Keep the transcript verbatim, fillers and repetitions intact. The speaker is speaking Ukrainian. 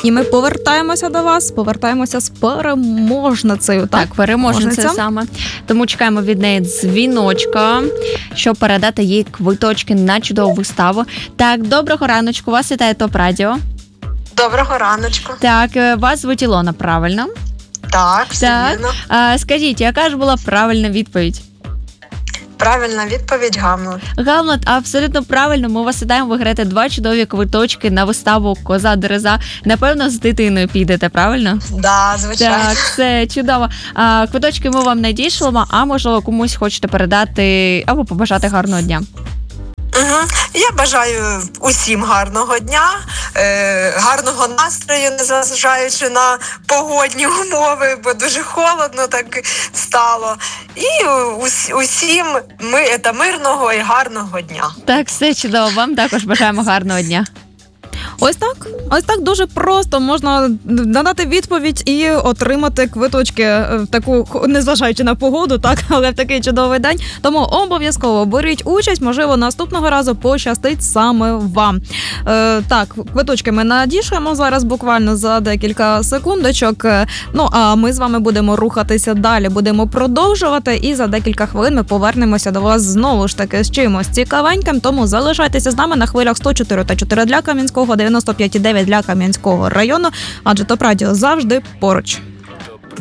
І ми повертаємося до вас, повертаємося з переможницею. Так, Так, переможниця саме. Тому чекаємо від неї дзвіночка, щоб передати їй квиточки на чудову виставу. Так, доброго раночку, вас вітає ТОП Радіо. Доброго раночку. Так, е, вас звуть Ілона, правильно? Так, все Так. вірно. А, скажіть, яка ж була правильна відповідь? Правильна відповідь Гамлет. Гамлет, абсолютно правильно. Ми вас вітаємо, ви граєте два чудові квиточки на виставу «Коза Дереза». Напевно, з дитиною підете, правильно? Да, звичайно. Так, все чудово. А, квиточки ми вам надійшлемо, а можливо комусь хочете передати або побажати гарного дня. Угу. Я бажаю усім гарного дня, е, гарного настрою, незважаючи на погодні умови, бо дуже холодно так стало. І ус, усім ми, та мирного і гарного дня. Так, все чудово. Вам також бажаємо гарного дня. Ось так, ось так дуже просто можна надати відповідь і отримати квиточки в таку, незважаючи на погоду, так, але в такий чудовий день. Тому обов'язково беріть участь, можливо, наступного разу пощастить саме вам. Е, так, квиточки ми надішлемо зараз буквально за декілька секундочок. Ну, а ми з вами будемо рухатися далі, будемо продовжувати, і за декілька хвилин ми повернемося до вас знову ж таки з чимось цікавеньким, тому залишайтеся з нами на хвилях сто чотири та чотири для Кам'янського, дев'яносто п'ять і дев'ять для Кам'янського району, адже ТОП Радіо завжди поруч.